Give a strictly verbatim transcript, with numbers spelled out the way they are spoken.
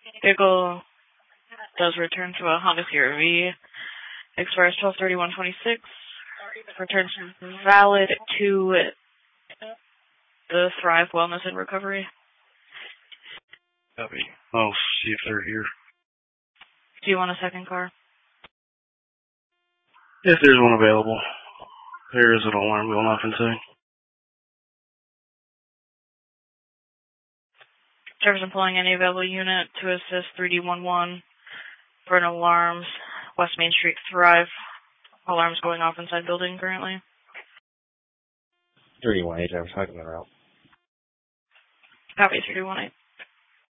Vehicle does return to a Honda C R V. Expires twelve thirty-one twenty-six. Returns valid to the Thrive Wellness and Recovery. Copy. I'll see if they're here. Do you want a second car? If there's one available. There is an alarm going off inside. Service employing any available unit to assist three D one one. Burn alarms. West Main Street, Thrive. Alarms going off inside building currently. three D one eight, I was talking about. Copy three D one eight.